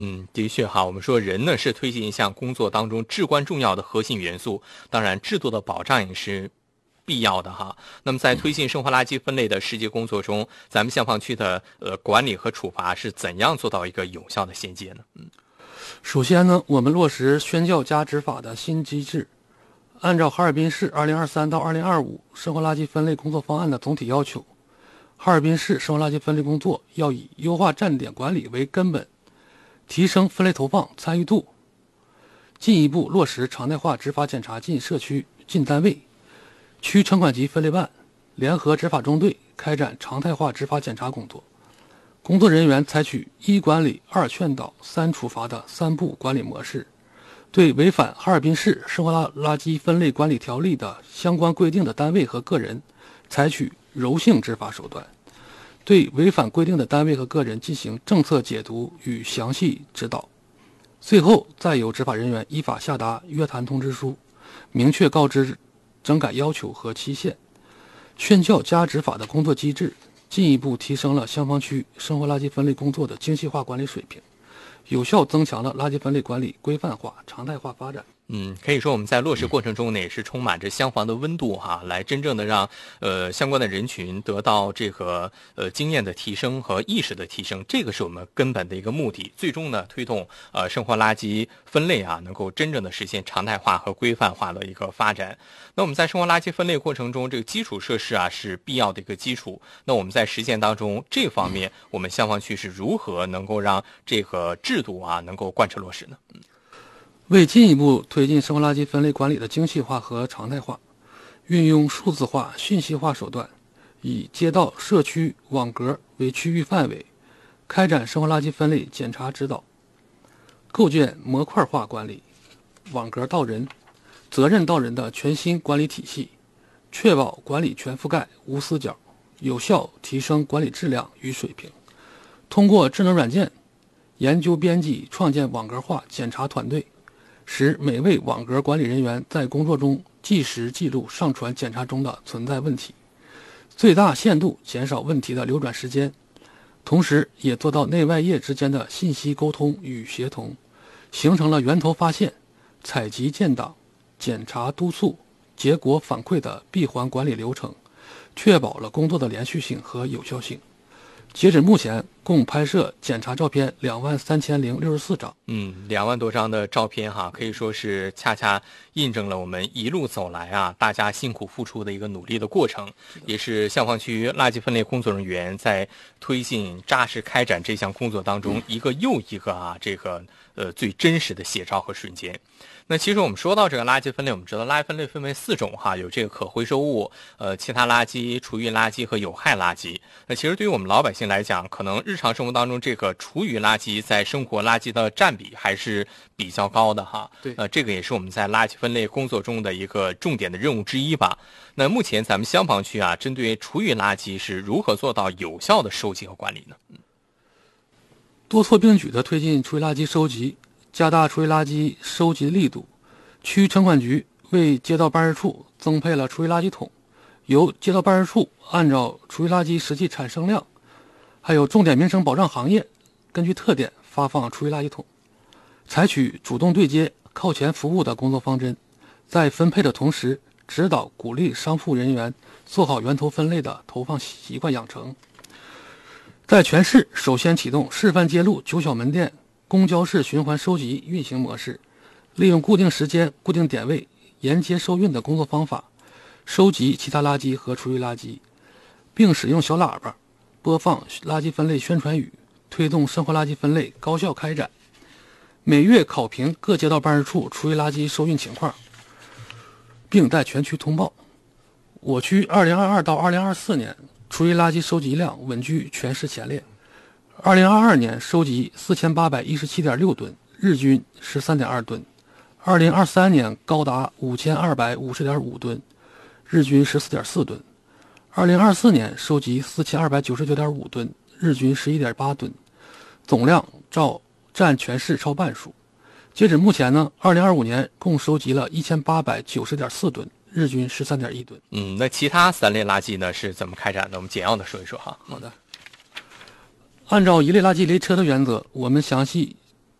的确哈，我们说人呢是推进一项工作当中至关重要的核心元素，当然制度的保障也是必要的哈。那么在推进生活垃圾分类的实际工作中，咱们消防区的管理和处罚是怎样做到一个有效的衔接呢？ 首先呢，我们落实宣教加执法的新机制，按照哈尔滨市2023到2025生活垃圾分类工作方案的总体要求，哈尔滨市生活垃圾分类工作要以优化站点管理为根本，提升分类投放参与度，进一步落实常态化执法检查进社区、进单位，区城管级分类办联合执法中队开展常态化执法检查工作。工作人员采取1管理、2劝导、3处罚的3步管理模式，对违反哈尔滨市生活垃圾分类管理条例的相关规定的单位和个人，采取柔性执法手段，对违反规定的单位和个人进行政策解读与详细指导。最后再由执法人员依法下达约谈通知书，明确告知整改要求和期限。宣教加执法的工作机制进一步提升了消防区生活垃圾分类工作的精细化管理水平，有效增强了垃圾分类管理规范化、常态化发展。 可以说我们在落实过程中呢，也是充满着消防的温度哈，来真正的让相关的人群得到这个经验的提升和意识的提升，这个是我们根本的一个目的。最终呢，推动生活垃圾分类啊，能够真正的实现常态化和规范化的一个发展。那我们在生活垃圾分类过程中，这个基础设施啊是必要的一个基础。那我们在实践当中，这方面我们消防区是如何能够让这个制度啊能够贯彻落实呢？ 为进一步推进生活垃圾分类管理的精细化和常态化，运用数字化、信息化手段，以街道、社区、网格为区域范围，开展生活垃圾分类检查指导，构建模块化管理、网格到人、责任到人的全新管理体系，确保管理全覆盖、无死角，有效提升管理质量与水平。通过智能软件研究编辑创建网格化检查团队，使每位网格管理人员在工作中即时记录上传检查中的存在问题，最大限度减少问题的流转时间，同时也做到内外业之间的信息沟通与协同，形成了源头发现、采集建档、检查督促、结果反馈的闭环管理流程，确保了工作的连续性和有效性。截止目前，共拍摄检查照片23064张。 2万多张的照片哈，可以说是恰恰印证了我们一路走来啊，大家辛苦付出的一个努力的过程，也是消防区垃圾分类工作人员在推进扎实开展这项工作当中一个又一个啊，这个最真实的写照和瞬间。那其实我们说到这个垃圾分类，我们知道垃圾分类分为4种哈，有这个可回收物、其他垃圾、厨余垃圾和有害垃圾。那其实对于我们老百姓来讲，可能日常生活当中这个厨余垃圾在生活垃圾的占比还是比较高的哈。 对， 这个也是我们在垃圾分类工作中的一个重点的任务之一吧。那目前咱们消防区啊，针对厨余垃圾是如何做到有效的收集和管理呢？ 多措并举地推进厨余垃圾收集，加大厨余垃圾收集力度。区城管局为街道办事处增配了厨余垃圾桶，由街道办事处按照厨余垃圾实际产生量，还有重点民生保障行业根据特点发放厨余垃圾桶，采取主动对接、靠前服务的工作方针，在分配的同时，指导鼓励商铺人员做好源头分类的投放习惯养成。在全市首先启动示范街路9小门店公交式循环收集运行模式，利用固定时间、固定点位沿街收运的工作方法，收集其他垃圾和厨余垃圾，并使用小喇叭播放垃圾分类宣传语，推动生活垃圾分类高效开展。每月考评各街道办事处厨余垃圾收运情况，并在全区通报。我区2022到2024年厨余垃圾收集量稳居全市前列。2022年收集4817.6吨，日均13.2吨。2023年高达5250.5吨，日均14.4吨。2024年收集4299.5吨，日均11.8吨，总量占全市超半数。截止目前呢，2025年共收集了1890.4吨，日均13.1吨。 那其他3类垃圾呢是怎么开展的？我们简要的说一说哈。 好的。按照一类垃圾一类车的原则，我们详细